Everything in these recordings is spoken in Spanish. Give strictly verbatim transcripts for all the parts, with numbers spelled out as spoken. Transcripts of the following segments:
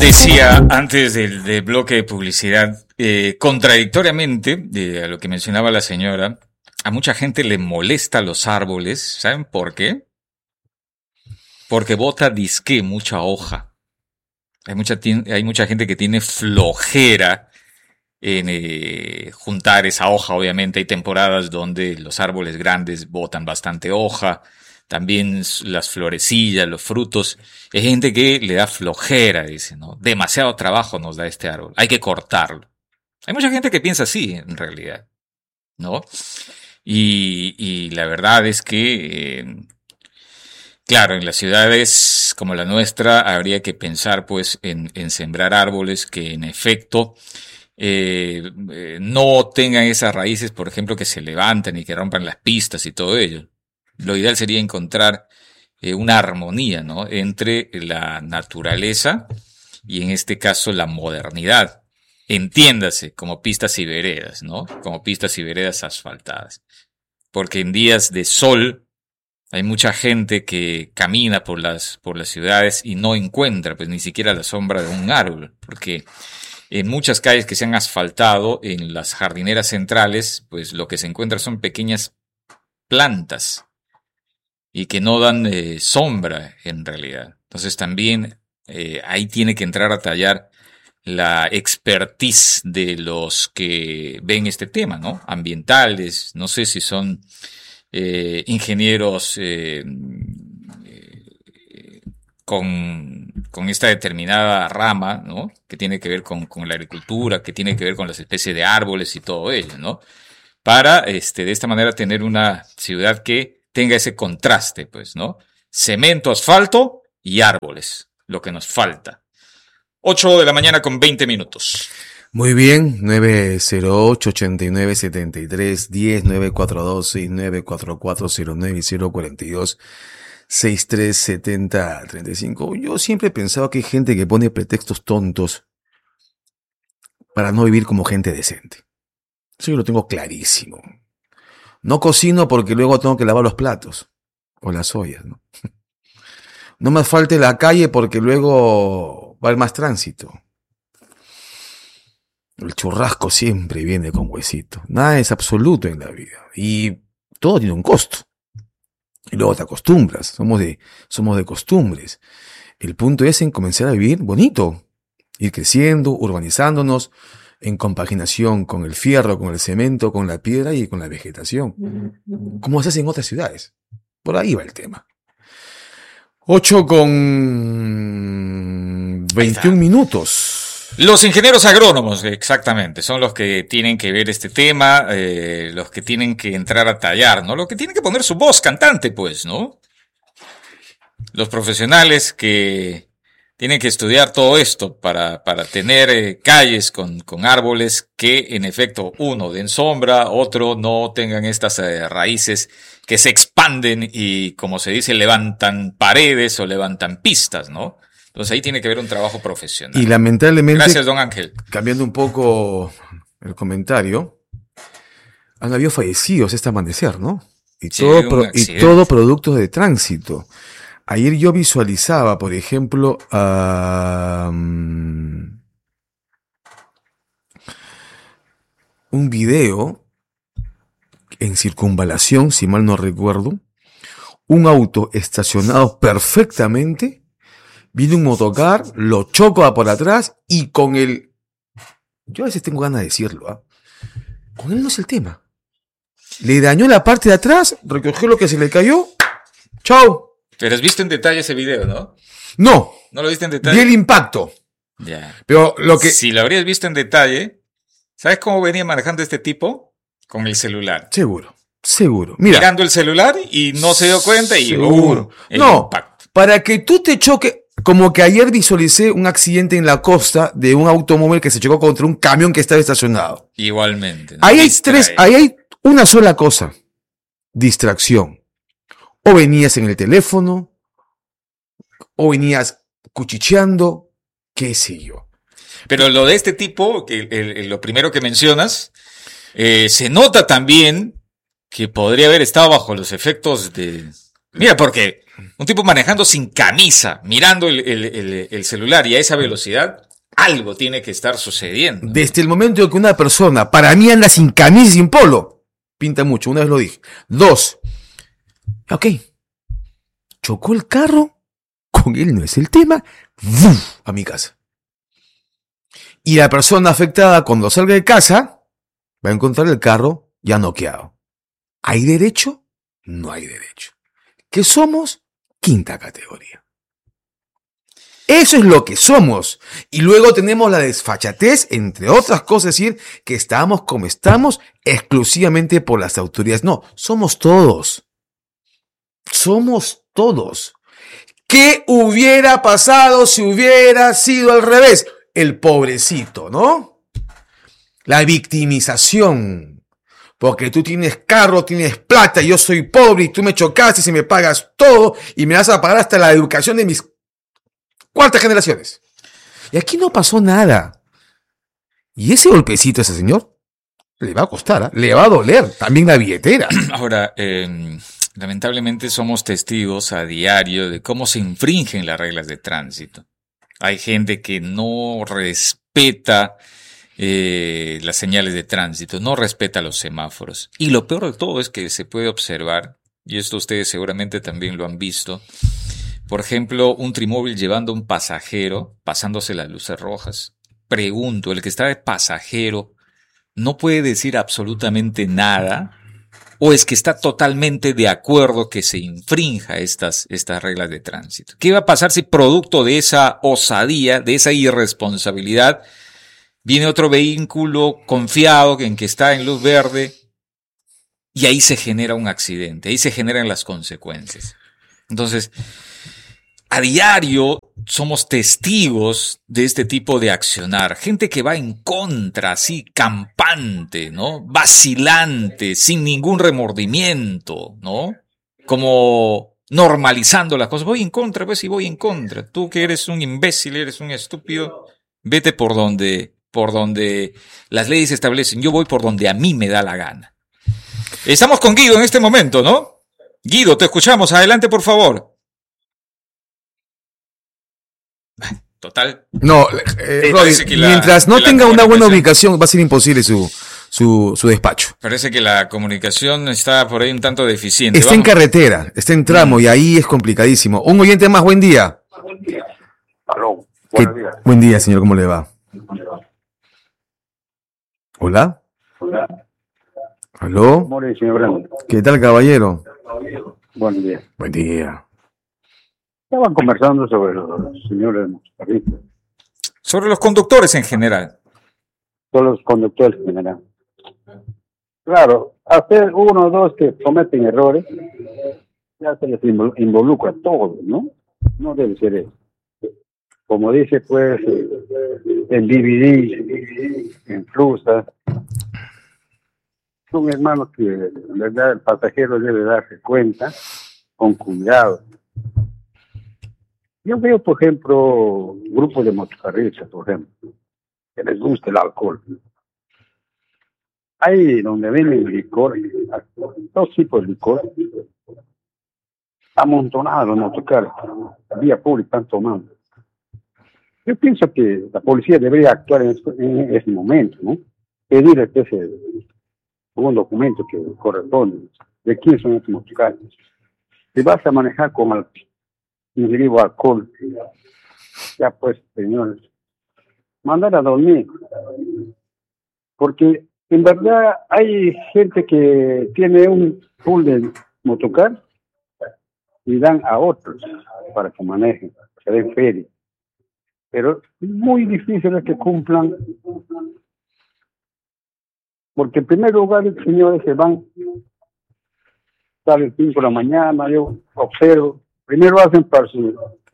Decía antes del, del bloque de publicidad, eh, contradictoriamente eh, a lo que mencionaba la señora, a mucha gente le molesta los árboles. ¿Saben por qué? Porque bota disque mucha hoja. Hay mucha, hay mucha gente que tiene flojera en eh, juntar esa hoja. Obviamente hay temporadas donde los árboles grandes botan bastante hoja. También las florecillas, los frutos. Hay gente que le da flojera, dice, ¿no? Demasiado trabajo nos da este árbol. Hay que cortarlo. Hay mucha gente que piensa así, en realidad, ¿no? Y, y la verdad es que, eh, claro, en las ciudades como la nuestra habría que pensar, pues, en, en sembrar árboles que, en efecto, eh, eh, no tengan esas raíces, por ejemplo, que se levantan y que rompan las pistas y todo ello. Lo ideal sería encontrar eh, una armonía, ¿no?, entre la naturaleza y, en este caso, la modernidad. Entiéndase, como pistas y veredas, ¿no? Como pistas y veredas asfaltadas. Porque en días de sol hay mucha gente que camina por las, por las ciudades y no encuentra, pues, ni siquiera la sombra de un árbol. Porque en muchas calles que se han asfaltado, en las jardineras centrales, pues lo que se encuentra son pequeñas plantas y que no dan eh, sombra en realidad. Entonces también eh, ahí tiene que entrar a tallar la expertise de los que ven este tema, ¿no? Ambientales, no sé si son eh, ingenieros eh, eh, con, con esta determinada rama, ¿no?, que tiene que ver con, con la agricultura, que tiene que ver con las especies de árboles y todo ello, ¿no? Para este, de esta manera tener una ciudad que tenga ese contraste, pues, ¿no? Cemento, asfalto y árboles, lo que nos falta. ocho de la mañana con veinte minutos. Muy bien, nueve cero ocho, ochenta y nueve, setenta y tres, diez, nueve cuatro dos, seis nueve cuatro cuatro cero nueve y cero cuarenta y dos, sesenta y tres, setenta, treinta y cinco. Yo siempre he pensado que hay gente que pone pretextos tontos para no vivir como gente decente. Eso yo lo tengo clarísimo. No cocino porque luego tengo que lavar los platos o las ollas, ¿no? No me falte la calle porque luego va a haber más tránsito. El churrasco siempre viene con huesito. Nada es absoluto en la vida. Y todo tiene un costo. Y luego te acostumbras. Somos de, somos de costumbres. El punto es en comenzar a vivir bonito. Ir creciendo, urbanizándonos, en compaginación con el fierro, con el cemento, con la piedra y con la vegetación. Como se hace en otras ciudades. Por ahí va el tema. ocho con veintiún minutos. Los ingenieros agrónomos, exactamente, son los que tienen que ver este tema, eh, los que tienen que entrar a tallar, ¿no? Los que tienen que poner su voz cantante, pues, ¿no? Los profesionales que tienen que estudiar todo esto para, para tener eh, calles con, con árboles que, en efecto, uno, den sombra, otro, no tengan estas eh, raíces que se expanden y, como se dice, levantan paredes o levantan pistas, ¿no? Entonces ahí tiene que haber un trabajo profesional. Y lamentablemente, gracias, don Ángel. Cambiando un poco el comentario, han habido fallecidos este amanecer, ¿no? Y, sí, todo, pro, y todo producto de tránsito. Ayer yo visualizaba, por ejemplo, uh, um, un video en Circunvalación, si mal no recuerdo, un auto estacionado perfectamente. Viene un motocar, lo choca por atrás y con el... Yo a veces tengo ganas de decirlo, ¿ah? ¿eh? Con él no es el tema. Le dañó la parte de atrás, recogió lo que se le cayó. ¡Chao! Pero has visto en detalle ese video, ¿no? No. ¿No lo viste en detalle? Vi el impacto. Ya. Pero lo que... Si lo habrías visto en detalle, ¿sabes cómo venía manejando este tipo? Con el celular. Seguro, seguro. Mira. Mirando el celular y no se dio cuenta y... Seguro. Uh, el no, impacto. Para que tú te choques... Como que ayer visualicé un accidente en la costa de un automóvil que se chocó contra un camión que estaba estacionado. Igualmente. ¿No? Ahí hay tres, ahí hay una sola cosa. Distracción. O venías en el teléfono, o venías cuchicheando, qué sé yo. Pero lo de este tipo, que el, el, lo primero que mencionas, eh, se nota también que podría haber estado bajo los efectos de... Mira, porque... Un tipo manejando sin camisa, mirando el, el, el, el celular y a esa velocidad, algo tiene que estar sucediendo. Desde el momento en que una persona, para mí, anda sin camisa y sin polo, pinta mucho, una vez lo dije. Dos, ok, chocó el carro, con él no es el tema, ¡vuf! A mi casa. Y la persona afectada, cuando salga de casa, va a encontrar el carro ya noqueado. ¿Hay derecho? No hay derecho. ¿Qué somos? Quinta categoría. Eso es lo que somos. Y luego tenemos la desfachatez, entre otras cosas, decir que estamos como estamos exclusivamente por las autoridades. No, somos todos. Somos todos. ¿Qué hubiera pasado si hubiera sido al revés? El pobrecito, ¿no? La victimización. Porque tú tienes carro, tienes plata, yo soy pobre y tú me chocaste y si me pagas todo y me vas a pagar hasta la educación de mis cuartas generaciones. Y aquí no pasó nada. Y ese golpecito a ese señor le va a costar, ¿eh? Le va a doler también la billetera. Ahora, eh, lamentablemente somos testigos a diario de cómo se infringen las reglas de tránsito. Hay gente que no respeta Eh, las señales de tránsito, no respeta los semáforos. Y lo peor de todo es que se puede observar, y esto ustedes seguramente también lo han visto, por ejemplo, un trimóvil llevando a un pasajero, pasándose las luces rojas. Pregunto, ¿el que está de pasajero no puede decir absolutamente nada? ¿O es que está totalmente de acuerdo que se infrinja estas, estas reglas de tránsito? ¿Qué va a pasar si producto de esa osadía, de esa irresponsabilidad, viene otro vehículo confiado en que está en luz verde y ahí se genera un accidente, ahí se generan las consecuencias? Entonces, a diario somos testigos de este tipo de accionar. Gente que va en contra, así campante, ¿no? Vacilante, sin ningún remordimiento, ¿no? Como normalizando las cosas. Voy en contra, pues sí voy en contra. Tú que eres un imbécil, eres un estúpido, vete por donde... por donde las leyes establecen. Yo voy por donde a mí me da la gana. Estamos con Guido en este momento, ¿no? Guido, te escuchamos. Adelante, por favor. Total. No, eh, Roddy, la, mientras no tenga una buena ubicación, va a ser imposible su, su, su despacho. Parece que la comunicación está por ahí un tanto deficiente. Está Vamos. en carretera, está en tramo mm. y ahí es complicadísimo. Un oyente más, buen día. Buen día. Aló, buenos días. Buen día, señor, ¿cómo le va? Hola. Hola. ¿Aló? More, señor Brando. ¿Qué tal, caballero? Buen día. Buen día. Estaban conversando sobre los señores motoristas. Sobre los conductores en general. Sobre los conductores en general. Claro, hacer uno o dos que cometen errores, ya se les involucra a todos, ¿no? No debe ser eso. Como dice, pues, en D V D, en Flusa, son hermanos que, en verdad, el pasajero debe darse cuenta con cuidado. Yo veo, por ejemplo, grupos de motocarristas, por ejemplo, que les gusta el alcohol. Hay donde venden licor, dos tipos de licor, amontonados los motocarros, la vía pública están tomando. Yo pienso que la policía debería actuar en ese, en ese momento, ¿no? Pedir ese, un documento que corresponde de quién son estos motocarros. Si vas a manejar con al, ingerido alcohol, ya pues, señores, mandar a dormir. Porque en verdad hay gente que tiene un pool de motocar y dan a otros para que manejen, se den feria. Pero es muy difícil es que cumplan, porque en primer lugar los señores se van, salen cinco de la mañana, yo observo, primero hacen para su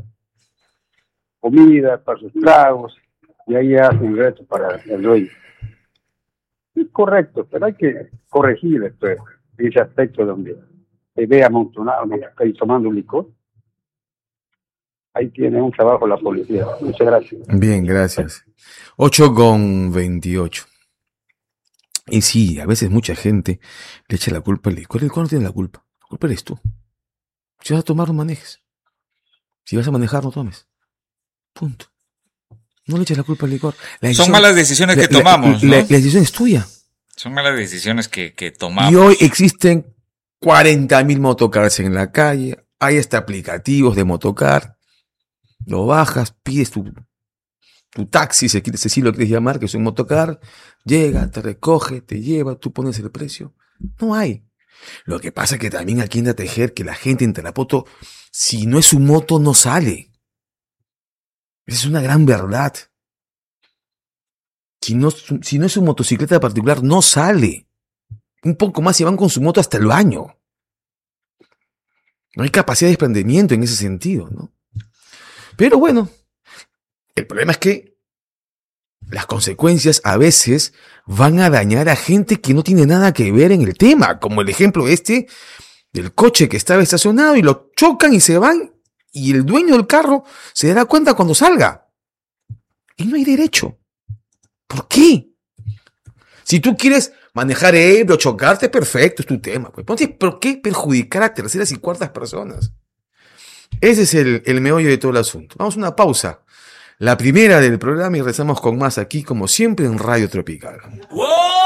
comida, para sus tragos, y ahí hacen el resto para el dueño. Es correcto, pero hay que corregir esto, ese aspecto donde se ve amontonado, no está ahí tomando un licor. Ahí tiene un trabajo la policía. Muchas gracias. Bien, gracias. ocho con veintiocho. Y sí, a veces mucha gente le echa la culpa al licor. El licor no tiene la culpa. La culpa eres tú. Si vas a tomar, no manejes. Si vas a manejar, no tomes. Punto. No le eches la culpa al licor. La decisión, Son malas decisiones la, que tomamos, la, ¿no? La, la decisión es tuya. Son malas decisiones que, que tomamos. Y hoy existen cuarenta mil motocars en la calle. Hay hasta aplicativos de motocar. Lo bajas, pides tu, tu taxi, si así lo quieres llamar, que es un motocar. Llega, te recoge, te lleva, tú pones el precio. No hay. Lo que pasa es que también aquí en Tejer que la gente en Tarapoto, si no es su moto, no sale. Esa es una gran verdad. Si no, si no es su motocicleta particular, no sale. Un poco más y van con su moto hasta el baño. No hay capacidad de desprendimiento en ese sentido, ¿no? Pero bueno, el problema es que las consecuencias a veces van a dañar a gente que no tiene nada que ver en el tema, como el ejemplo este del coche que estaba estacionado y lo chocan y se van y el dueño del carro se dará cuenta cuando salga. Y no hay derecho. ¿Por qué? Si tú quieres manejar ebrio, chocarte, perfecto, es tu tema. Pues. Entonces, ¿por qué perjudicar a terceras y cuartas personas? Ese es el, el meollo de todo el asunto. Vamos a una pausa. La primera del programa y regresamos con más aquí, como siempre, en Radio Tropical. ¡Wow!